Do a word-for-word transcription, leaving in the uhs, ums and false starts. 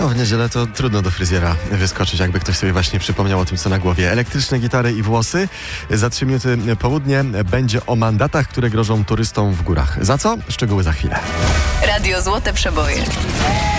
No, w niedzielę to trudno do fryzjera wyskoczyć, jakby ktoś sobie właśnie przypomniał o tym, co na głowie. Elektryczne gitary i włosy. Za trzy minuty południe będzie o mandatach, które grożą turystom w górach. Za co? Szczegóły za chwilę. Radio Złote Przeboje.